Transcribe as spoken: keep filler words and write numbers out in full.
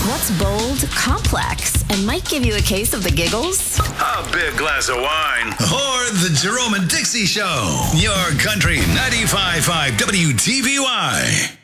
What's bold, complex, and might give you a case of the giggles? A big glass of wine. Or the Jerome and Dixie Show. Your country ninety-five point five W T V Y.